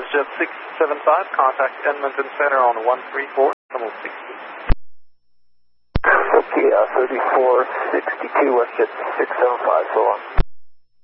WestJet 675, contact Edmonton Center on 134, Terminal 60. Okay, 3462, WestJet 675, so long.